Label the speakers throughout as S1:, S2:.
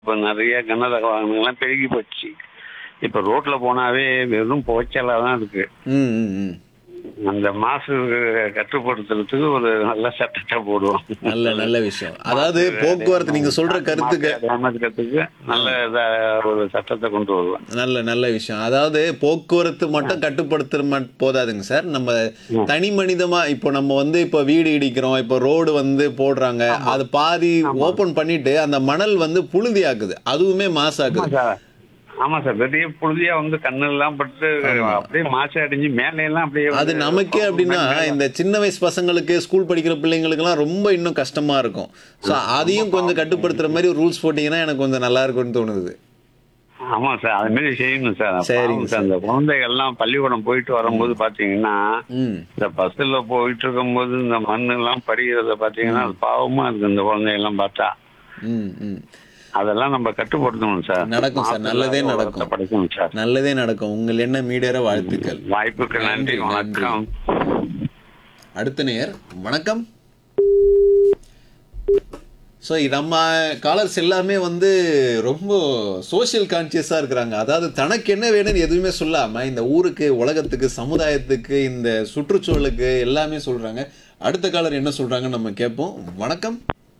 S1: இப்போ நிறைய கனரக வாகனங்கள்லாம் பெருகி போச்சு. இப்போ ரோட்ல போனாவே வெறும் புகைச்சலா தான் இருக்கு.
S2: ம், ம், ம்.
S1: அந்த மாசு கட்டுப்படுத்துறதுக்கு ஒரு நல்ல சட்டத்தை போடுவோம்.
S2: நல்ல நல்ல விஷயம். அதாவது போக்குவரத்து நீங்க சொல்ற கருத்துக்கு
S1: அடையாமத்துக்கு நல்ல ஒரு சட்டத்தை கொண்டு வருவோம்.
S2: நல்ல நல்ல விஷயம். அதாவது போக்குவரத்து மட்டும் கட்டுப்படுத்துற போதாதுங்க சார். நம்ம தனி மனிதமா இப்போ நம்ம வந்து இப்போ வீடு இடிக்கிறோம், இப்போ ரோடு வந்து போடுறாங்க, அது பாதி ஓபன் பண்ணிட்டு அந்த மணல் வந்து புழுதி ஆக்குது, அதுவுமே மாசாக்குது.
S1: ஆமா சார், பெரிய புழுதியா வந்து கண்ணெல்லாம் பட்டு அப்படியே மாசு அடைஞ்சு மேலே எல்லாம் அப்படியே
S2: அது நமக்கே அப்படின்னா இந்த சின்ன வயசு பசங்களுக்கு ஸ்கூல் படிக்கிற பிள்ளைங்களுக்குலாம் ரொம்ப இன்னும் கஷ்டமா இருக்கும். ஸோ அதையும் கொஞ்சம் கட்டுப்படுத்துற மாதிரி ரூல்ஸ் போட்டீங்கன்னா எனக்கு கொஞ்சம் நல்லா இருக்கும்னு தோணுது.
S1: ஆமா சார், அது மாதிரி செய்யணும் சார்.
S2: சரிங்க
S1: பாவம் சார், இந்த குழந்தைகள்லாம் பள்ளிக்கூடம் போயிட்டு வரும்போது பாத்தீங்கன்னா
S2: ம்.
S1: இந்த பஸ்ல போயிட்டு இருக்கும்போது இந்த மண்ணு எல்லாம் படிக்கிறத பாத்தீங்கன்னா அது பாவமா இருக்கு இந்த குழந்தைகள்லாம் பார்த்தா.
S2: ம், ம்.
S1: அதெல்லாம் நம்ம கட்டுப்படுத்தணும் சார்.
S2: நடக்கும் சார், நல்லதே நடக்கும்.
S1: படைக்கணும் சார்.
S2: நல்லதே நடக்கும். உங்கள் என்ன மீடியர வாழ்த்துக்கள்.
S1: வாய்ப்புக்கு நன்றி, வணக்கம்.
S2: அடுத்த நேயர் வணக்கம். ஸோ நம்ம காலர்ஸ் எல்லாமே வந்து ரொம்ப சோஷியல் கான்சியஸாக இருக்கிறாங்க. அதாவது தனக்கு என்ன வேணும்னு எதுவுமே சொல்லாமல் இந்த ஊருக்கு, உலகத்துக்கு, சமுதாயத்துக்கு, இந்த சுற்றுச்சூழலுக்கு எல்லாமே சொல்கிறாங்க. அடுத்த காலர் என்ன சொல்கிறாங்கன்னு நம்ம கேட்போம். வணக்கம்.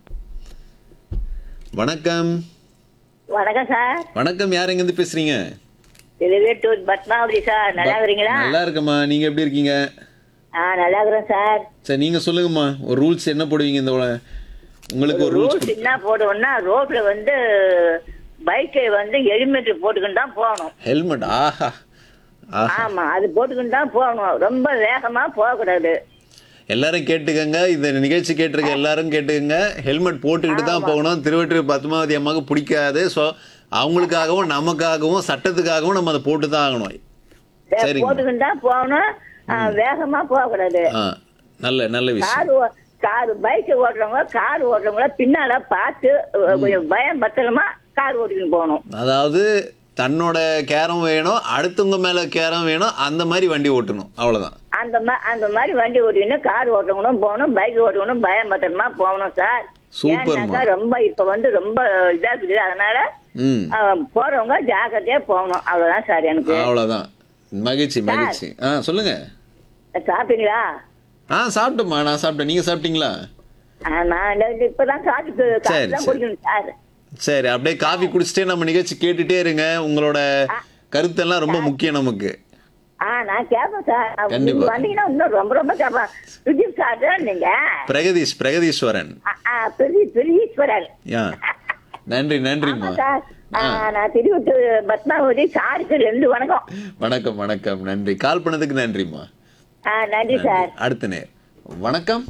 S2: வணக்கம்.
S3: வணக்கம் சார்.
S2: வணக்கம், யார் எங்கேருந்து பேசுறீங்க?
S3: திருவேட்டூர் பத்மாவதி சார். நல்லா இருக்கிறீங்களா?
S2: நல்லா இருக்கம்மா, நீங்க எப்படி இருக்கீங்க?
S3: நல்லா இருக்கிறேன் சார்.
S2: சரி, நீங்க சொல்லுங்கம்மா, ஒரு ரூல்ஸ் என்ன போடுவீங்க இந்த உங்களுக்கு ஒரு ரூல்ஸ்
S3: என்ன போடுவோம்னா, ரோட்ல வந்து பைக்கை வந்து ஹெல்மெட் போட்டுக்கிட்டு தான் போகணும்.
S2: ஹெல்மெட்? ஆஹா ஆஹா.
S3: ஆமா, அது போட்டுக்கிட்டு தான் போகணும். ரொம்ப வேகமா போகக்கூடாது.
S2: எல்லாரும் கேட்டுக்கங்க, இந்த நிகழ்ச்சி கேட்டிருக்க எல்லாரும் கேட்டுக்கங்க, ஹெல்மெட் போட்டுக்கிட்டு தான் போகணும். திருவெட்டூர் பத்மாவதி அம்மாவுக்கு பிடிக்காது. ஸோ அவங்களுக்காகவும் நமக்காகவும் சட்டத்துக்காகவும் நம்ம அதை போட்டு தான் ஆகணும். சரிங்க,
S3: போட்டுக்கிட்டு தான் போகணும். வேகமா போகக்கூடாது.
S2: நல்ல நல்ல விஷயம்.
S3: கார் பைக் ஓட்டுறவங்க, கார் ஓட்டுறவங்கள பின்னால பார்த்து கொஞ்சம் பயம் பத்திரமா கார் ஓட்டிட்டு போகணும்.
S2: அதாவது தன்னோட கேரம் வேணும், அடுத்தவங்க மேல கேரம் வேணும், அந்த மாதிரி வண்டி ஓட்டணும், அவ்வளவுதான்.
S3: அந்த மாதிரி வண்டி ஓட்டிக்கணும். கார் ஓட்டவங்களும் போகணும், பைக் ஓட்டவங்களும் பயம் பத்திரமா போகணும் சார்.
S2: சூப்பர்.
S3: ரொம்ப இப்ப வந்து ரொம்ப இதா இருக்குது. அதனால போறவங்க ஜாக்கிரதையா போகணும். அவ்வளவுதான் சார் எனக்கு.
S2: அவ்வளவுதான். மகிழ்ச்சி மகிழ்ச்சி. சொல்லுங்க.
S3: சாப்பிட்டீங்களா?
S2: சாப்பிட்டோம்மா, நான் சாப்பிட்டேன். நீங்க சாப்பிட்டீங்களா?
S3: நான் இப்பதான் சாப்பிட்டு குடிக்கணும் சார்.
S2: சரி, அப்படியே காஃபி குடிச்சிட்டே நம்ம நிகழ்ச்சி கேட்டுட்டே இருங்க. உங்களோட கருத்தெல்லாம் ரொம்ப முக்கியம் நமக்கு.
S3: நான் கேட்பேன் சார். நீங்க வந்தீங்கன்னா இன்னும் ரொம்ப ரொம்ப கேட்பேன். பிரதீப் சார் நீங்க?
S2: பிரகதீஸ்வரன்.
S3: பிரதீஸ்வரன்.
S2: நன்றி நன்றிம்மா.
S3: நான் திருவட்டூர் பத்மாவதி சாருக்கு 2 வணக்கம்.
S2: வணக்கம் வணக்கம், நன்றி. கால் பண்ணதுக்கு நன்றிம்மா.
S3: நன்றி சார்.
S2: அடுத்த நேர் வணக்கம்.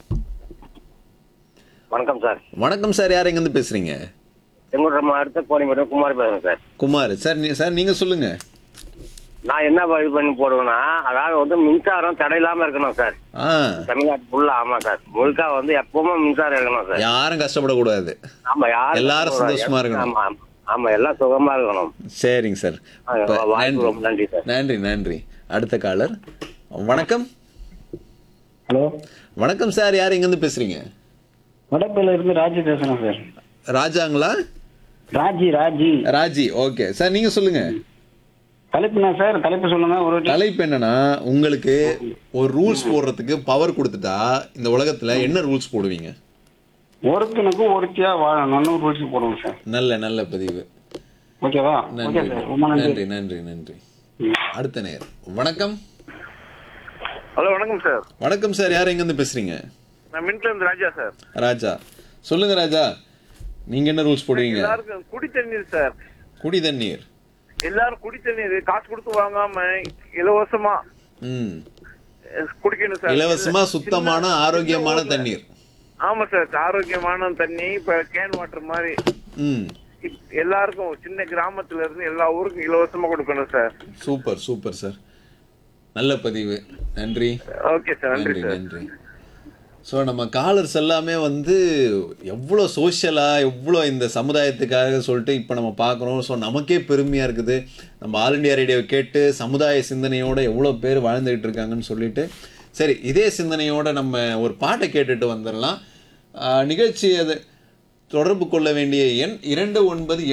S4: வணக்கம் சார்.
S2: வணக்கம் சார், யார் எங்கேருந்து பேசுறீங்க?
S4: செங்கோட்டை அடுத்த கோணிமேடு குமார் பேசுறேன் சார்.
S2: குமார் சார், நீங்க சொல்லுங்க.
S4: நான் என்ன இது பண்ணி போடுவேன்னா, அதாவது வந்து மின்சாரம் தடையில்லாம இருக்கணும் சார். தமிழ்நாட்டு ஃபுல்லா. ஆமா சார், முழுக்கா வந்து எப்பவுமே மின்சாரம் இருக்கணும் சார்.
S2: யாரும் கஷ்டப்படக்கூடாது.
S4: ஆமா,
S2: எல்லாரும் சந்தோஷமா இருக்கணும்.
S4: ஆமா, எல்லாம் சுகமா இருக்கணும்.
S2: சரிங்க சார்,
S4: நன்றி சார்.
S2: நன்றி நன்றி. அடுத்த காலர் வணக்கம்.
S5: ஹலோ
S2: வணக்கம் சார், யார் எங்கேருந்து பேசுறீங்க?
S5: வடப்பேல இருந்து ராஜி பேசுறேன் சார்.
S2: ராஜாங்களா? ராஜி. ஓகே சார், நீங்க சொல்லுங்க.
S5: தலைப்பு என்ன சார்? தலைப்பு சொல்லுங்க. ஒரு
S2: தலைப்பு என்னன்னா, உங்களுக்கு ஒரு ரூல்ஸ் போடுறதுக்கு பவர் கொடுத்துட்டா இந்த உலகத்துல என்ன ரூல்ஸ் போடுவீங்க?
S5: ஒருத்தனுக்கு ஒருத்தியா வாழணும்னு ரூல்ஸ் போடுவோம் சார்.
S2: நல்ல பதிவு.
S5: ஓகேவா?
S2: நன்றி நன்றி நன்றி. அடுத்த நேர் வணக்கம்.
S6: ஹலோ, வணக்கம் சார்.
S2: வணக்கம் சார், யார் எங்கேருந்து பேசுறீங்க?
S6: நான் மின்ட்ல இருந்து ராஜா சார்.
S2: ராஜா, சொல்லுங்க ராஜா, நீங்க என்ன ரூல்ஸ் போடுவீங்க?
S6: எல்லாருக்கும் குடி தண்ணீர் சார்.
S2: குடி தண்ணீர்
S6: எல்லாரும் குடி தண்ணீர் காசு கொடுத்து வாங்காம இலவசமா குடிக்கணும் சார்.
S2: இலவசமா சுத்தமான ஆரோக்கியமான தண்ணீர்.
S6: ஆமா சார், ஆரோக்கியமான தண்ணி. இப்ப கேன் வாட்டர் மாதிரி எல்லாருக்கும், சின்ன கிராமத்துல இருந்து எல்லா ஊருக்கும் இலவசமா கொடுக்கணும் சார்.
S2: சூப்பர் சூப்பர் சார், நல்ல பதிவு. நன்றி.
S6: ஓகே சார், நன்றி சார்.
S2: நன்றி. ஸோ நம்ம காலர்ஸ் எல்லாமே வந்து எவ்வளோ சோஷியலாக, எவ்வளோ இந்த சமுதாயத்துக்காக சொல்லிட்டு இப்போ நம்ம பார்க்குறோம். ஸோ நமக்கே பெருமையாக இருக்குது, நம்ம ஆல் இண்டியா ரேடியோ கேட்டு சமுதாய சிந்தனையோடு எவ்வளோ பேர் வாழ்ந்துகிட்டு இருக்காங்கன்னு சொல்லிட்டு. சரி, இதே சிந்தனையோடு நம்ம ஒரு பாட்டை கேட்டுட்டு வந்துடலாம். நிகழ்ச்சி அதை தொடர்பு கொள்ள வேண்டிய எண் 29